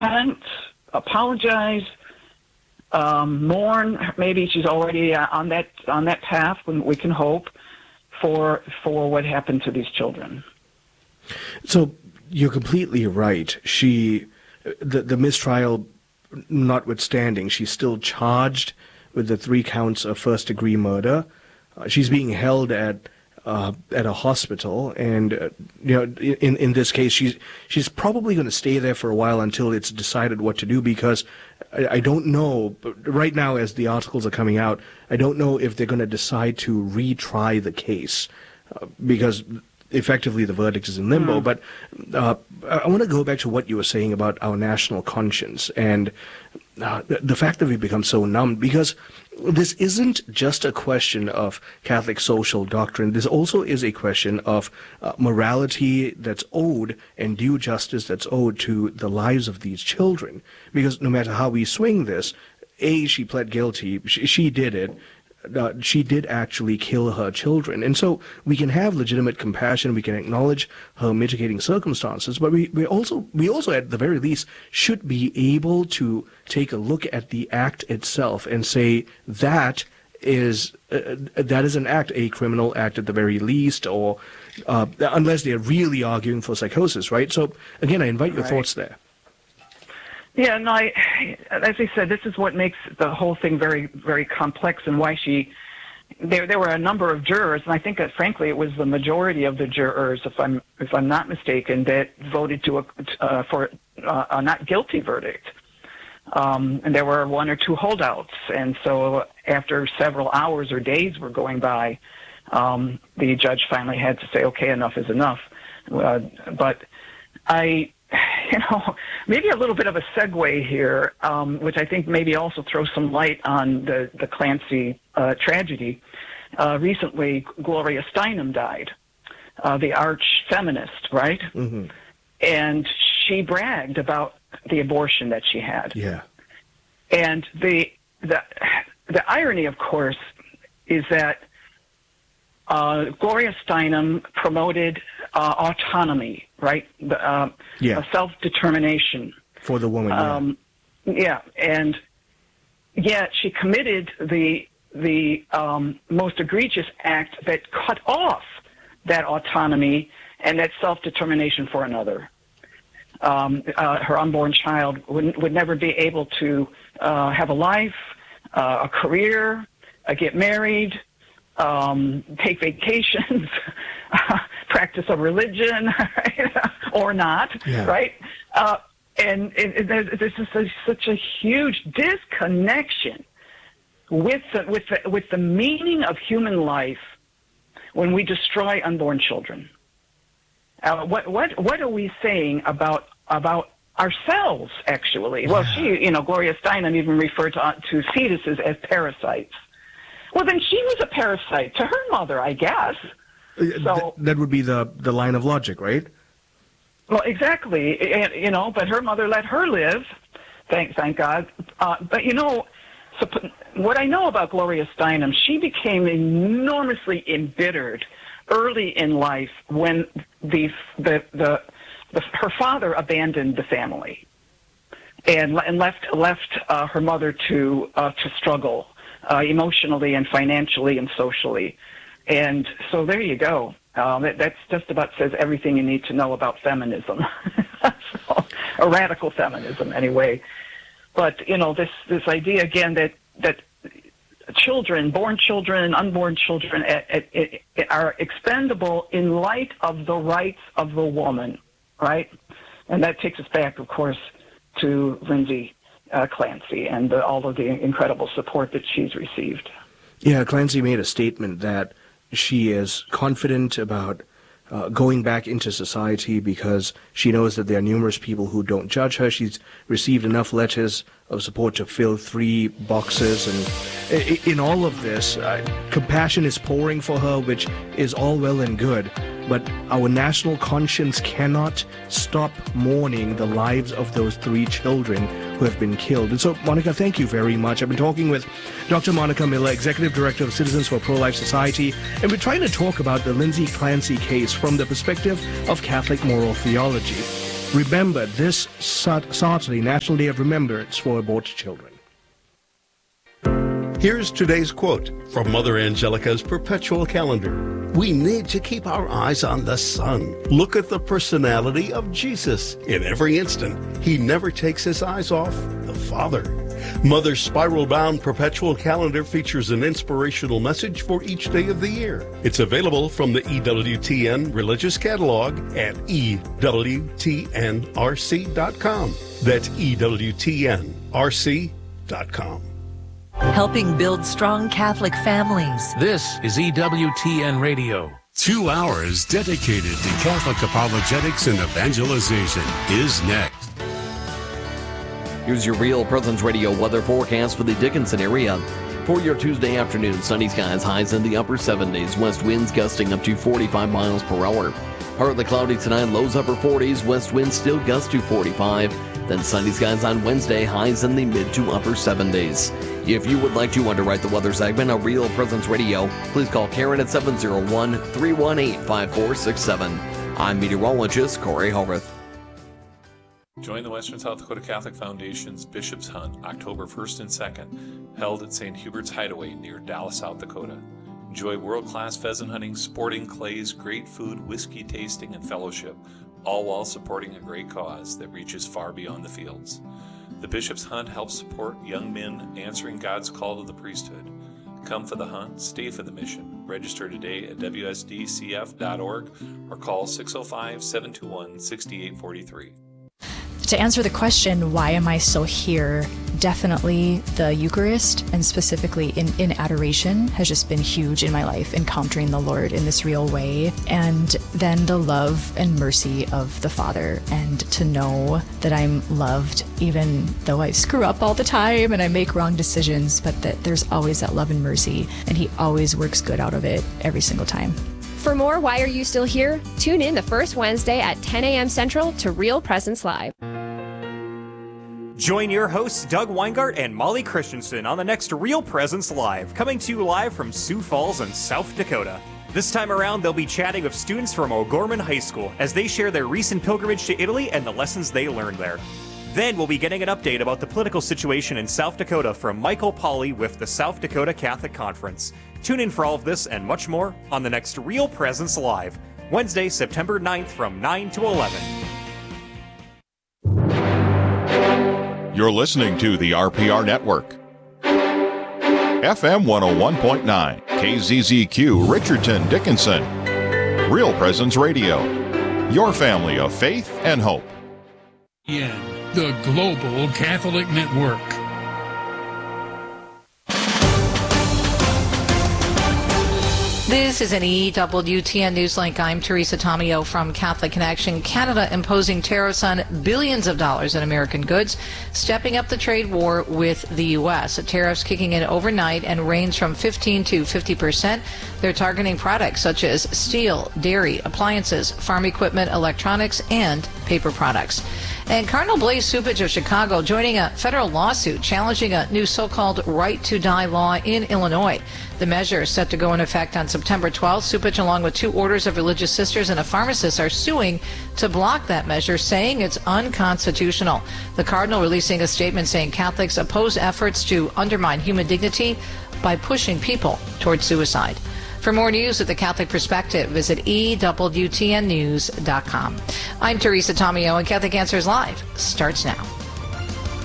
repent, apologize, mourn. Maybe she's already on that path. We can hope for what happened to these children. So you're completely right. The mistrial notwithstanding, she's still charged with the 3 counts of first-degree murder. She's being held at a hospital, and in this case, she's probably going to stay there for a while until it's decided what to do. Because I don't know, but right now, as the articles are coming out, I don't know if they're going to decide to retry the case, because effectively the verdict is in limbo. But I want to go back to what you were saying about our national conscience and the fact that we've become so numb, because this isn't just a question of Catholic social doctrine. This also is a question of morality that's owed and due justice that's owed to the lives of these children. Because no matter how we swing this, she pled guilty. She did it. She did actually kill her children. And so we can have legitimate compassion, we can acknowledge her mitigating circumstances, but we also at the very least should be able to take a look at the act itself and say that is an act, a criminal act at the very least, or unless they're really arguing for psychosis, right? So again, I invite your thoughts there. Yeah, no, as I said, this is what makes the whole thing very, very complex, and why there were a number of jurors, and I think that frankly it was the majority of the jurors, if I'm not mistaken, that voted for a not guilty verdict. And there were 1 or 2 holdouts, and so after several hours or days were going by, the judge finally had to say, okay, enough is enough. But maybe a little bit of a segue here, which I think maybe also throws some light on the Clancy tragedy. Recently, Gloria Steinem died, the arch feminist, right? Mm-hmm. And she bragged about the abortion that she had. Yeah. And the irony, of course, is that Gloria Steinem promoted autonomy, right? Self-determination for the woman. And yet she committed the most egregious act that cut off that autonomy and that self-determination for another. Her unborn child would never be able to have a life, a career, get married, take vacations, practice a religion, right? Or not, right? And there's such a huge disconnection with the meaning of human life when we destroy unborn children. What are we saying about ourselves? Actually, well, Gloria Steinem even referred to fetuses as parasites. Well, then she was a parasite to her mother, I guess. So that would be the line of logic, right? Well, exactly. But her mother let her live. Thank God. But what I know about Gloria Steinem, she became enormously embittered early in life when her father abandoned the family and left her mother to struggle emotionally and financially and socially. And so there you go. That's just about says everything you need to know about feminism, or radical feminism anyway. But this idea again that children, born children, unborn children, are expendable in light of the rights of the woman, right? And that takes us back, of course, to Lindsay Clancy and all of the incredible support that she's received. Yeah, Clancy made a statement that she is confident about going back into society because she knows that there are numerous people who don't judge her. She's received enough letters of support to fill 3 boxes, and in all of this, compassion is pouring for her, which is all well and good, but our national conscience cannot stop mourning the lives of those 3 children who have been killed. And so, Monica, thank you very much. I've been talking with Dr. Monica Miller, Executive Director of Citizens for Pro-Life Society, and we're trying to talk about the Lindsay Clancy case from the perspective of Catholic moral theology. Remember this Saturday, National Day of Remembrance for Aborted Children. Here's today's quote from Mother Angelica's Perpetual Calendar. We need to keep our eyes on the sun. Look at the personality of Jesus. In every instant, he never takes his eyes off the Father. Mother's spiral-bound Perpetual Calendar features an inspirational message for each day of the year. It's available from the EWTN Religious Catalog at EWTNRC.com. That's EWTNRC.com. Helping build strong Catholic families. This is EWTN Radio. 2 hours dedicated to Catholic apologetics and evangelization is next. Here's your Real Presence Radio weather forecast for the Dickinson area. For your Tuesday afternoon, sunny skies, highs in the upper 70s, west winds gusting up to 45 miles per hour. Partly cloudy tonight, lows upper 40s, west winds still gust to 45. Then sunny skies on Wednesday, highs in the mid to upper 70s. If you would like to underwrite the weather segment of Real Presence Radio, please call Karen at 701-318-5467. I'm meteorologist Corey Howarth. Join the Western South Dakota Catholic Foundation's Bishop's Hunt, October 1st and 2nd, held at St. Hubert's Hideaway near Dallas, South Dakota. Enjoy world-class pheasant hunting, sporting clays, great food, whiskey tasting, and fellowship, all while supporting a great cause that reaches far beyond the fields. The Bishop's Hunt helps support young men answering God's call to the priesthood. Come for the hunt, stay for the mission. Register today at WSDCF.org or call 605-721-6843. To answer the question, why am I still here? Definitely the Eucharist, and specifically in adoration, has just been huge in my life, encountering the Lord in this real way. And then the love and mercy of the Father, and to know that I'm loved even though I screw up all the time and I make wrong decisions, but that there's always that love and mercy, and He always works good out of it every single time. For more Why Are You Still Here? Tune in the first Wednesday at 10 a.m. Central to Real Presence Live. Join your hosts Doug Weingart and Molly Christensen on the next Real Presence Live, coming to you live from Sioux Falls in South Dakota. This time around, they'll be chatting with students from O'Gorman High School as they share their recent pilgrimage to Italy and the lessons they learned there. Then we'll be getting an update about the political situation in South Dakota from Michael Pauley with the South Dakota Catholic Conference. Tune in for all of this and much more on the next Real Presence Live, Wednesday, September 9th from 9 to 11. You're listening to the RPR Network. FM 101.9, KZZQ, Richardson, Dickinson. Real Presence Radio. Your family of faith and hope. The Global Catholic Network. This is an EWTN Newslink. I'm Teresa Tomeo from Catholic Connection. Canada imposing tariffs on billions of dollars in American goods, stepping up the trade war with the U.S. The tariffs kicking in overnight and range from 15 to 50%. They're targeting products such as steel, dairy, appliances, farm equipment, electronics, and paper products. And Cardinal Blaise Cupich of Chicago joining a federal lawsuit challenging a new so-called right to die law in Illinois. The measure is set to go in effect on September 12th. Cupich, along with 2 orders of religious sisters and a pharmacist, are suing to block that measure, saying it's unconstitutional. The cardinal releasing a statement saying Catholics oppose efforts to undermine human dignity by pushing people toward suicide. For more news with the Catholic Perspective, visit EWTNnews.com. I'm Teresa Tomeo, and Catholic Answers Live starts now.